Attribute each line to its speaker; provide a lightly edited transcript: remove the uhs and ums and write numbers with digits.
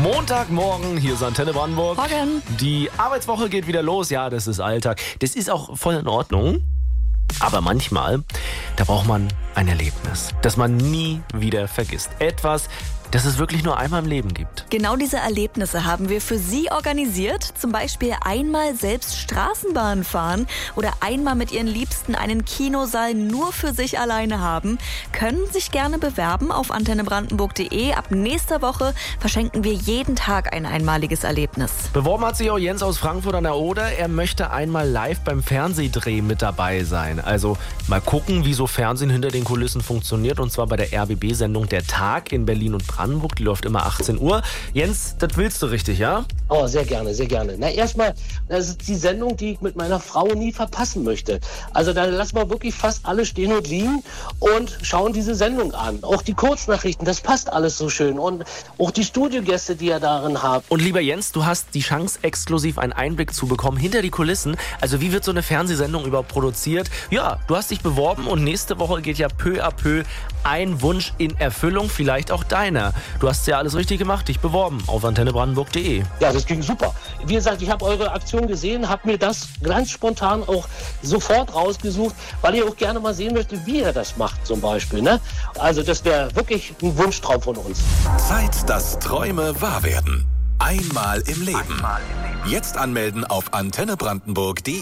Speaker 1: Montagmorgen, hier ist Antenne Brandenburg.
Speaker 2: Morgen.
Speaker 1: Die Arbeitswoche geht wieder los. Ja, das ist Alltag. Das ist auch voll in Ordnung. Aber manchmal, da braucht man ein Erlebnis, das man nie wieder vergisst. Etwas, das es wirklich nur einmal im Leben gibt.
Speaker 2: Genau diese Erlebnisse haben wir für Sie organisiert. Zum Beispiel einmal selbst Straßenbahn fahren oder einmal mit Ihren Liebsten einen Kinosaal nur für sich alleine haben. Können sich gerne bewerben auf antennebrandenburg.de. Ab nächster Woche verschenken wir jeden Tag ein einmaliges Erlebnis.
Speaker 1: Beworben hat sich auch Jens aus Frankfurt an der Oder. Er möchte einmal live beim Fernsehdreh mit dabei sein. Also mal gucken, wie so Fernsehen hinter den Kulissen funktioniert. Und zwar bei der RBB-Sendung Der Tag in Berlin und Brandenburg. Die läuft immer 18 Uhr. Jens, das willst du richtig, ja?
Speaker 3: Oh, sehr gerne, sehr gerne. Na, erstmal, das ist die Sendung, die ich mit meiner Frau nie verpassen möchte. Also da lassen wir wirklich fast alle stehen und liegen und schauen diese Sendung an. Auch die Kurznachrichten, das passt alles so schön. Und auch die Studiogäste, die ihr darin habt.
Speaker 1: Und lieber Jens, du hast die Chance, exklusiv einen Einblick zu bekommen hinter die Kulissen. Also wie wird so eine Fernsehsendung überhaupt produziert? Ja, du hast dich beworben und nächste Woche geht ja peu à peu ein Wunsch in Erfüllung, vielleicht auch deiner. Du hast ja alles richtig gemacht, dich beworben auf antennebrandenburg.de.
Speaker 3: Ja, das ging super. Wie gesagt, ich habe eure Aktion gesehen, habe mir das ganz spontan auch sofort rausgesucht, weil ich auch gerne mal sehen möchte, wie ihr das macht zum Beispiel. Ne? Also das wäre wirklich ein Wunschtraum von uns.
Speaker 4: Zeit, dass Träume wahr werden. Einmal im Leben. Jetzt anmelden auf antennebrandenburg.de.